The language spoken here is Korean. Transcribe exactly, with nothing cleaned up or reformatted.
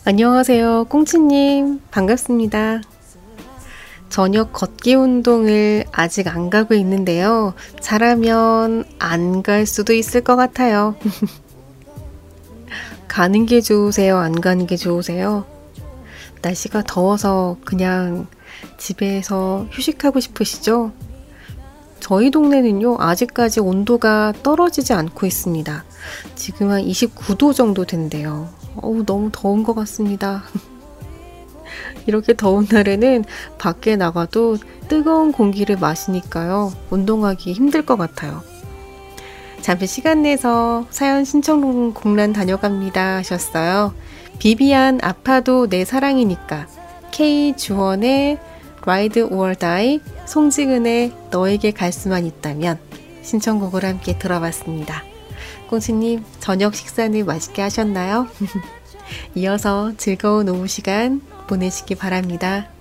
안녕하세요, 꽁치님. 반갑습니다. 저녁 걷기 운동을 아직 안 가고 있는데요. 잘하면 안 갈 수도 있을 것 같아요. 가는 게 좋으세요? 안 가는 게 좋으세요? 날씨가 더워서 그냥 집에서 휴식하고 싶으시죠? 저희 동네는요, 아직까지 온도가 떨어지지 않고 있습니다. 지금 한 이십구 도 정도 된대요. 어우, 너무 더운 것 같습니다. 이렇게 더운 날에는 밖에 나가도 뜨거운 공기를 마시니까요, 운동하기 힘들 것 같아요. 잠시 시간 내서 사연 신청 공란 다녀갑니다 하셨어요. 비비안 아파도 내 사랑이니까, K 주원의 Ride or Die, 송지은의 너에게 갈 수만 있다면 신청곡을 함께 들어봤습니다. 꽁치님, 저녁 식사는 맛있게 하셨나요? 이어서 즐거운 오후 시간 보내시기 바랍니다.